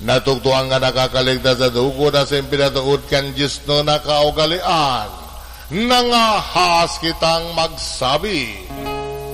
natugtuan nga nakakaligtas sa dugo na sa impinatuod kan Diyos no nakaugalian. Nangahas kitang magsabi,